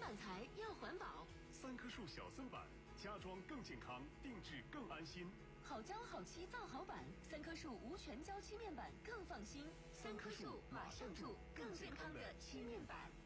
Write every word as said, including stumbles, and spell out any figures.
板材要环保。 三棵树小森板，家装更健康，定制更安心。 好胶好漆造好板，三棵树无全胶漆面板更放心。三棵树马上住更健康的漆面板。